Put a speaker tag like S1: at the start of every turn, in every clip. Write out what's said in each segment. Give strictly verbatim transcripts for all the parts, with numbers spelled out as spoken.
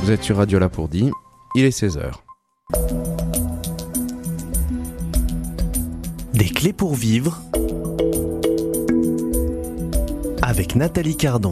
S1: Vous êtes sur Radio Lapourdie, il est seize heures.
S2: Des clés pour vivre avec Nathalie Cardon.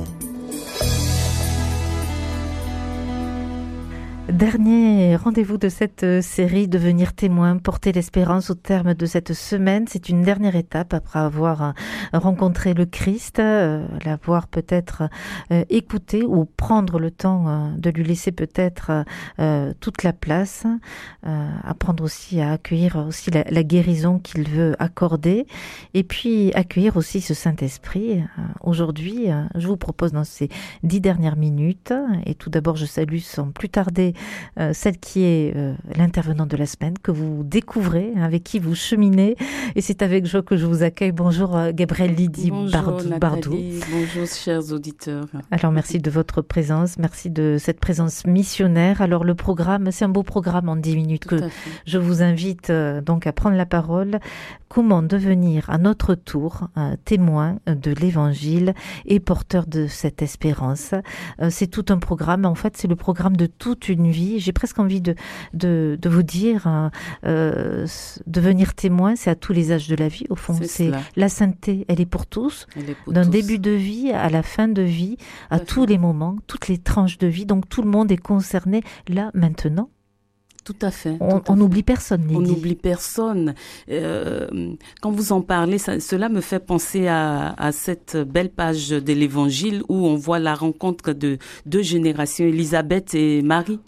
S3: Dernier rendez-vous de cette série, devenir témoin, porter l'espérance au terme de cette semaine. C'est une dernière étape après avoir rencontré le Christ, euh, l'avoir peut-être euh, écouté ou prendre le temps euh, de lui laisser peut-être euh, toute la place, euh, apprendre aussi à accueillir aussi la, la guérison qu'il veut accorder et puis accueillir aussi ce Saint-Esprit. Euh, aujourd'hui, euh, je vous propose dans ces dix dernières minutes, et tout d'abord je salue sans plus tarder Euh, celle qui est euh, l'intervenante de la semaine, que vous découvrez, avec qui vous cheminez. Et c'est avec joie que je vous accueille. Bonjour euh, Gabrielle Lydie Bardou. Bardou.
S4: Bonjour chers auditeurs.
S3: Alors merci de votre présence, merci de cette présence missionnaire. Alors le programme, c'est un beau programme en dix minutes que je vous invite euh, donc à prendre la parole. Comment devenir à notre tour euh, témoin de l'Évangile et porteur de cette espérance. Euh, c'est tout un programme. En fait, c'est le programme de toute une vie. J'ai presque envie de de, de vous dire, hein, euh, devenir témoin, c'est à tous les âges de la vie. Au fond, c'est, c'est la sainteté. Elle est pour tous, est pour d'un tous. Début de vie à la fin de vie, à tous les moments, toutes les tranches de vie. Donc tout le monde est concerné là maintenant.
S4: Tout à fait.
S3: On n'oublie personne, Lydie.
S4: On n'oublie personne. Euh, quand vous en parlez, ça, cela me fait penser à, à cette belle page de l'Évangile où on voit la rencontre de deux générations, Élisabeth et Marie.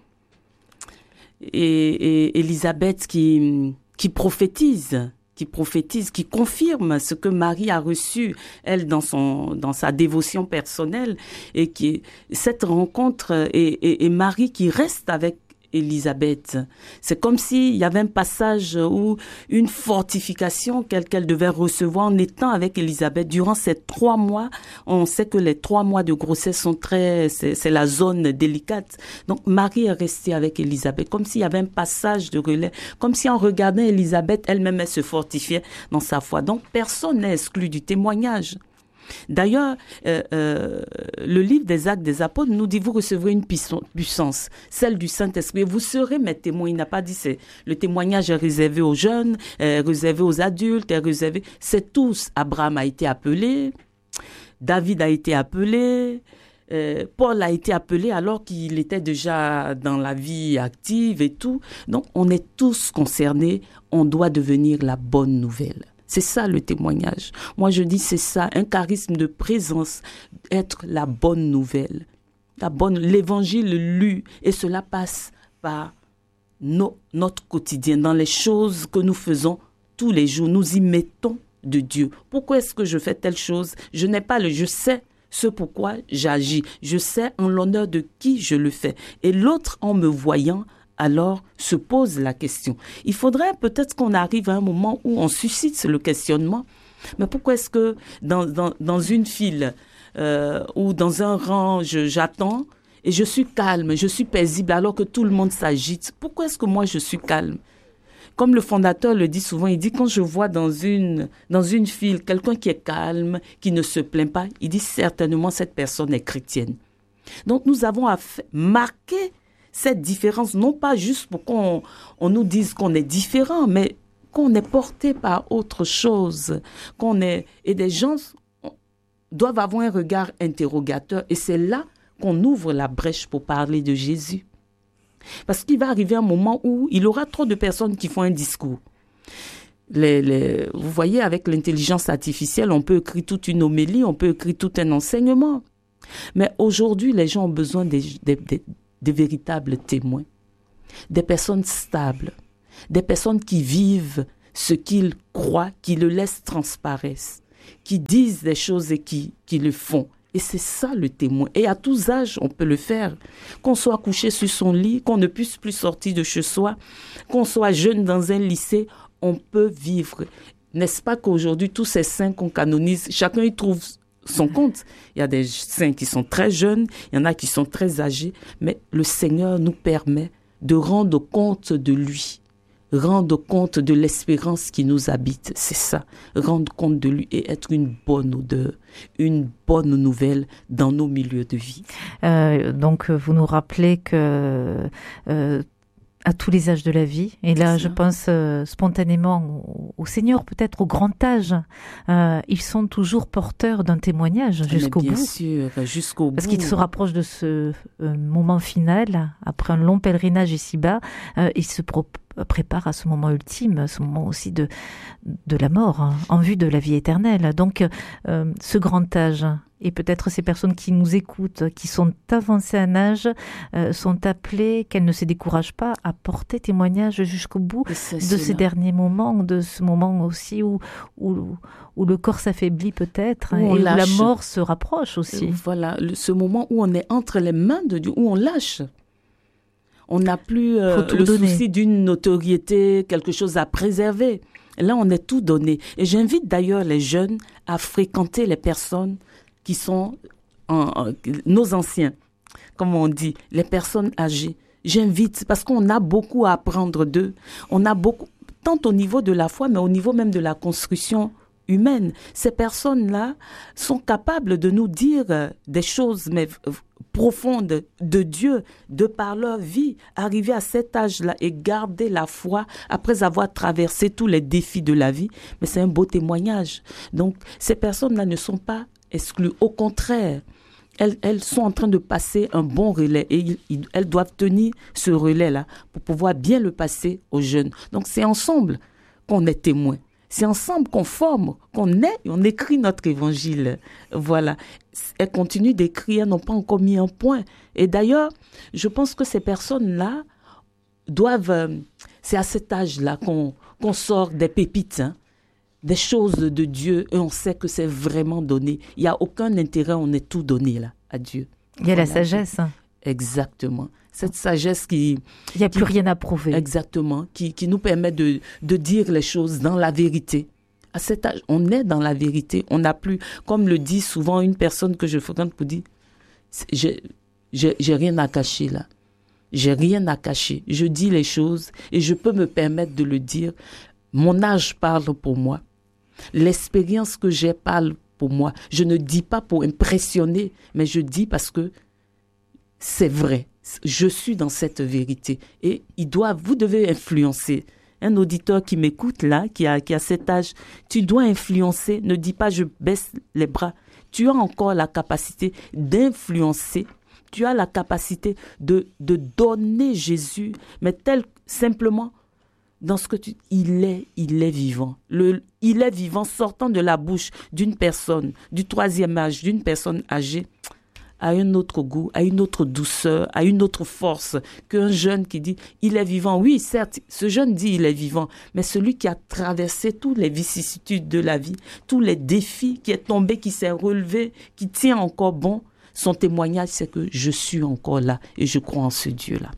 S4: Et, et Élisabeth qui, qui prophétise, qui prophétise, qui confirme ce que Marie a reçu, elle, dans son, dans sa dévotion personnelle. Et qui, cette rencontre, et, et, et Marie qui reste avec Élisabeth. C'est comme s'il y avait un passage ou une fortification qu'elle, qu'elle devait recevoir en étant avec Élisabeth. Durant ces trois mois, on sait que les trois mois de grossesse sont très, c'est, c'est la zone délicate. Donc, Marie est restée avec Élisabeth, comme s'il y avait un passage de relais, comme si en regardant Élisabeth, elle-même, elle se fortifiait dans sa foi. Donc, personne n'est exclu du témoignage. D'ailleurs, euh, euh, le livre des Actes des Apôtres nous dit vous recevrez une puissance, celle du Saint-Esprit. Vous serez mes témoins. Il n'a pas dit c'est le témoignage est réservé aux jeunes, est réservé aux adultes, est réservé. C'est tous. Abraham a été appelé, David a été appelé, euh, Paul a été appelé alors qu'il était déjà dans la vie active et tout. Donc, on est tous concernés. On doit devenir la bonne nouvelle. C'est ça le témoignage. Moi, je dis c'est ça, un charisme de présence, être la bonne nouvelle, la bonne, l'évangile lu, et cela passe par nos, notre quotidien, dans les choses que nous faisons tous les jours. Nous y mettons de Dieu. Pourquoi est-ce que je fais telle chose? Je n'ai pas le, je sais ce pourquoi j'agis. Je sais en l'honneur de qui je le fais. Et l'autre, en me voyant, alors se pose la question. Il faudrait peut-être qu'on arrive à un moment où on suscite le questionnement. Mais pourquoi est-ce que dans, dans, dans une file euh, ou dans un rang, je, j'attends et je suis calme, je suis paisible alors que tout le monde s'agite? Pourquoi est-ce que moi je suis calme? Comme le fondateur le dit souvent, il dit quand je vois dans une, dans une file quelqu'un qui est calme, qui ne se plaint pas, il dit certainement cette personne est chrétienne. Donc nous avons à f- marquer cette différence, non pas juste pour qu'on on nous dise qu'on est différent, mais qu'on est porté par autre chose, qu'on est, et des gens doivent avoir un regard interrogateur, et c'est là qu'on ouvre la brèche pour parler de Jésus. Parce qu'il va arriver un moment où il y aura trop de personnes qui font un discours. Les, les, vous voyez, avec l'intelligence artificielle, on peut écrire toute une homélie, on peut écrire tout un enseignement. Mais aujourd'hui, les gens ont besoin des, des, des des véritables témoins, des personnes stables, des personnes qui vivent ce qu'ils croient, qui le laissent transparaître, qui disent des choses et qui, qui le font. Et c'est ça le témoin. Et à tous âges, on peut le faire. Qu'on soit couché sur son lit, qu'on ne puisse plus sortir de chez soi, qu'on soit jeune dans un lycée, on peut vivre. N'est-ce pas qu'aujourd'hui, tous ces saints qu'on canonise, chacun y trouve son compte. Il y a des saints qui sont très jeunes, il y en a qui sont très âgés, mais le Seigneur nous permet de rendre compte de lui rendre compte de l'espérance qui nous habite. C'est ça, rendre compte de lui et être une bonne odeur, une bonne nouvelle dans nos milieux de vie.
S3: Euh, donc, vous nous rappelez que... Euh, à tous les âges de la vie. Et là, je pense euh, spontanément aux, aux seniors, peut-être au grand âge. Euh, ils sont toujours porteurs d'un témoignage jusqu'au
S4: bien
S3: bout.
S4: Bien sûr, jusqu'au bout.
S3: Parce qu'ils se rapprochent de ce euh, moment final, après un long pèlerinage ici-bas, euh, ils se pro- préparent à ce moment ultime, ce moment aussi de, de la mort, hein, en vue de la vie éternelle. Donc, euh, ce grand âge... Et peut-être ces personnes qui nous écoutent, qui sont avancées en âge, euh, sont appelées, qu'elles ne se découragent pas à porter témoignage jusqu'au bout de ces derniers moments, de ce moment aussi où, où, où le corps s'affaiblit peut-être, et où la mort se rapproche aussi.
S4: Voilà, le, ce moment où on est entre les mains de Dieu, où on lâche. On n'a plus euh, le donner. souci d'une notoriété, quelque chose à préserver. Là, on est tout donné. Et j'invite d'ailleurs les jeunes à fréquenter les personnes qui sont en, en, nos anciens, comme on dit, les personnes âgées. J'invite, parce qu'on a beaucoup à apprendre d'eux. On a beaucoup, tant au niveau de la foi, mais au niveau même de la construction humaine. Ces personnes-là sont capables de nous dire des choses mais profondes de Dieu, de par leur vie. Arriver à cet âge-là et garder la foi après avoir traversé tous les défis de la vie, mais c'est un beau témoignage. Donc, ces personnes-là ne sont pas exclues. Au contraire, elles, elles sont en train de passer un bon relais et ils, ils, elles doivent tenir ce relais-là pour pouvoir bien le passer aux jeunes. Donc, c'est ensemble qu'on est témoin. C'est ensemble qu'on forme, qu'on est, on écrit notre évangile. Voilà. Elles continuent d'écrire, elles n'ont pas encore mis un point. Et d'ailleurs, je pense que ces personnes-là doivent... Euh, c'est à cet âge-là qu'on, qu'on sort des pépites, hein, des choses de Dieu, et on sait que c'est vraiment donné. Il n'y a aucun intérêt, on est tout donné là, à Dieu.
S3: Il y a
S4: voilà.
S3: La sagesse.
S4: Exactement. Cette sagesse qui...
S3: Il n'y a plus qui, rien à prouver.
S4: Exactement. Qui, qui nous permet de, de dire les choses dans la vérité. À cet âge, on est dans la vérité. On n'a plus, comme le dit souvent une personne que je fréquente pour dire, j'ai, j'ai, j'ai rien à cacher là. J'ai rien à cacher. Je dis les choses et je peux me permettre de le dire. Mon âge parle pour moi. L'expérience que j'ai parle pour moi. Je ne dis pas pour impressionner, mais je dis parce que c'est vrai. Je suis dans cette vérité. Et il doit, vous devez influencer. Un auditeur qui m'écoute là, qui a, qui a cet âge, tu dois influencer. Ne dis pas je baisse les bras. Tu as encore la capacité d'influencer. Tu as la capacité de, de donner Jésus, mais tel simplement dans ce que tu... Il est, il est vivant. Le, il est vivant sortant de la bouche d'une personne, du troisième âge, d'une personne âgée, à un autre goût, à une autre douceur, à une autre force qu'un jeune qui dit « il est vivant ». Oui, certes, ce jeune dit « il est vivant », mais celui qui a traversé toutes les vicissitudes de la vie, tous les défis, qui est tombé, qui s'est relevé, qui tient encore bon, son témoignage, c'est que je suis encore là et je crois en ce Dieu-là.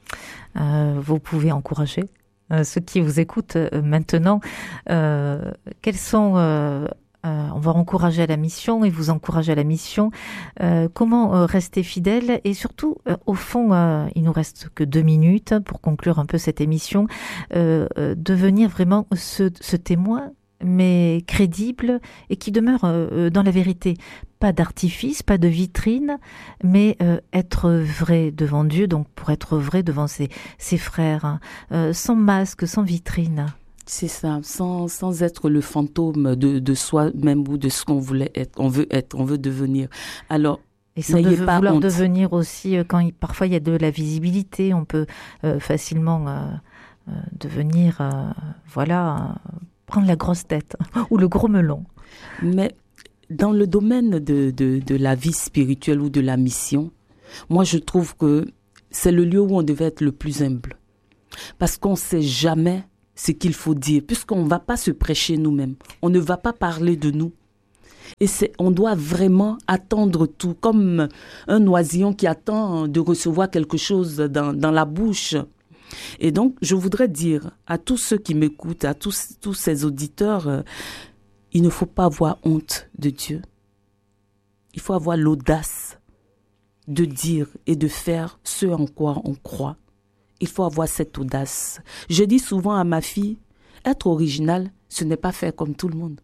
S3: Euh, vous pouvez encourager euh, ceux qui vous écoutent euh, maintenant. Euh, quels sont... Euh Euh, on va encourager à la mission et vous encourager à la mission. Euh, comment euh, rester fidèle et surtout, euh, au fond, euh, il nous reste que deux minutes pour conclure un peu cette émission, euh, euh, devenir vraiment ce, ce témoin, mais crédible et qui demeure euh, dans la vérité. Pas d'artifice, pas de vitrine, mais euh, être vrai devant Dieu, donc pour être vrai devant ses, ses frères, hein, euh, sans masque, sans vitrine.
S4: C'est ça, sans, sans être le fantôme de, de soi-même ou de ce qu'on voulait être, on veut être, on veut devenir. Alors,
S3: et sans de, pas vouloir honte. Devenir aussi, quand il, parfois il y a de la visibilité, on peut euh, facilement euh, euh, devenir, euh, voilà, euh, prendre la grosse tête ou le gros melon.
S4: Mais dans le domaine de, de, de la vie spirituelle ou de la mission, moi je trouve que c'est le lieu où on devait être le plus humble. Parce qu'on ne sait jamais ce qu'il faut dire, puisqu'on ne va pas se prêcher nous-mêmes. On ne va pas parler de nous. Et c'est, on doit vraiment attendre tout, comme un oisillon qui attend de recevoir quelque chose dans, dans la bouche. Et donc, je voudrais dire à tous ceux qui m'écoutent, à tous, tous ces auditeurs, euh, il ne faut pas avoir honte de Dieu. Il faut avoir l'audace de dire et de faire ce en quoi on croit. il faut avoir cette audace. Je dis souvent à ma fille, être original, ce n'est pas faire comme tout le monde.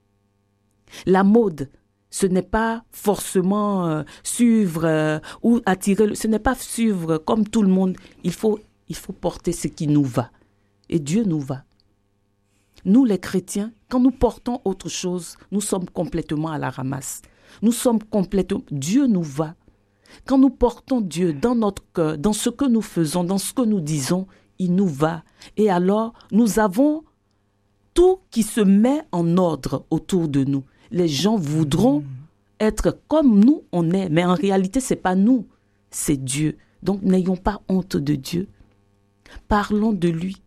S4: La mode, ce n'est pas forcément euh, suivre euh, ou attirer, ce n'est pas suivre comme tout le monde. Il faut, il faut porter ce qui nous va. Et Dieu nous va. Nous, les chrétiens, quand nous portons autre chose, nous sommes complètement à la ramasse. Nous sommes complètement... Dieu nous va. Quand nous portons Dieu dans notre cœur, dans ce que nous faisons, dans ce que nous disons, il nous va. Et alors, nous avons tout qui se met en ordre autour de nous. Les gens voudront être comme nous, on est. Mais en réalité, ce n'est pas nous, c'est Dieu. Donc, n'ayons pas honte de Dieu. Parlons de lui.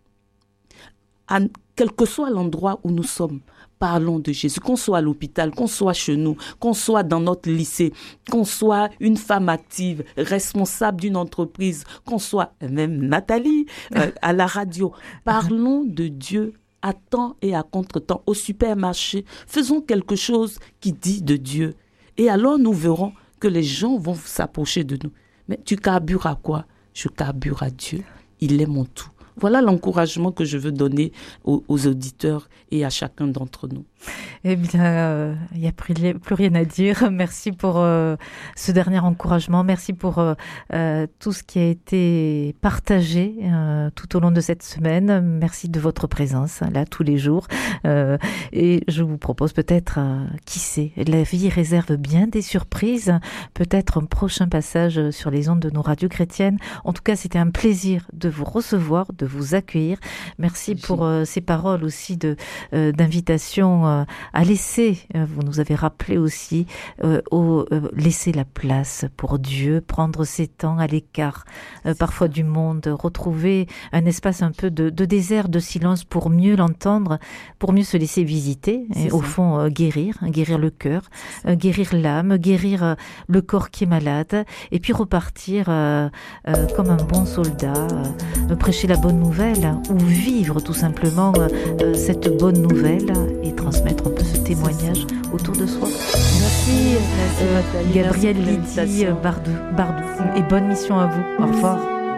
S4: À, quel que soit l'endroit où nous sommes, parlons de Jésus. Qu'on soit à l'hôpital, qu'on soit chez nous, qu'on soit dans notre lycée, qu'on soit une femme active, responsable d'une entreprise, qu'on soit même Nathalie euh, à la radio. Parlons de Dieu à temps et à contre-temps, au supermarché. Faisons quelque chose qui dit de Dieu. Et alors nous verrons que les gens vont s'approcher de nous. Mais tu carbures à quoi? Je carbure à Dieu. Il est mon tout. Voilà l'encouragement que je veux donner aux, aux auditeurs et à chacun d'entre nous.
S3: Eh bien, euh, il n'y a plus, plus rien à dire. Merci pour euh, ce dernier encouragement. Merci pour euh, euh, tout ce qui a été partagé euh, tout au long de cette semaine. Merci de votre présence là tous les jours. Euh, et je vous propose peut-être, euh, qui sait, la vie réserve bien des surprises. Peut-être un prochain passage sur les ondes de nos radios chrétiennes. En tout cas, c'était un plaisir de vous recevoir, de vous accueillir. Merci, Merci. pour euh, ces paroles aussi de euh, d'invitation euh, à laisser, euh, vous nous avez rappelé aussi, euh, au, euh, laisser la place pour Dieu, prendre ses temps à l'écart, euh, parfois du monde, retrouver un espace un peu de, de désert, de silence pour mieux l'entendre, pour mieux se laisser visiter, et au fond euh, guérir, guérir le cœur, euh, guérir l'âme, guérir euh, le corps qui est malade, et puis repartir euh, euh, comme un bon soldat, euh, prêcher la bonne nouvelle, ou vivre tout simplement euh, cette bonne nouvelle et transmettre un peu ce témoignage autour de soi. Merci, Merci euh, Gabrielle Lydie Bardou, Bardou, et bonne mission à vous. Au revoir.